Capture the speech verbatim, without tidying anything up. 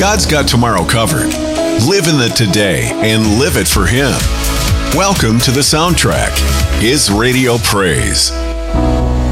God's got tomorrow covered. Live in the today and live it for Him. Welcome to The Soundtrack, His radio praise.